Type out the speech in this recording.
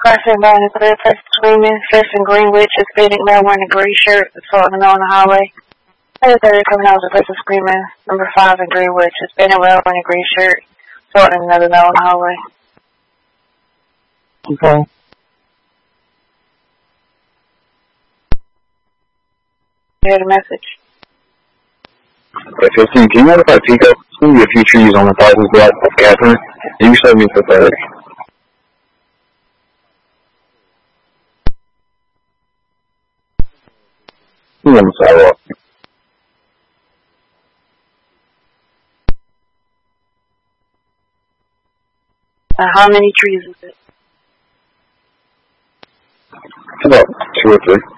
Crossing by in a clear place between Fifth and Greenwich, Hispanic male wearing a gray shirt, assaulting on the highway. Other 30 coming out of the person screaming, number 5 in Greenwich, Hispanic male wearing a gray shirt, assaulting another male on the highway. Okay. You heard a message? Okay, 15, can you notify Pico? There's going to be a few trees on the Parsons block of Catherine. You showed me for 30. He's on the sidewalk. How many trees is it? It's about 2 or 3.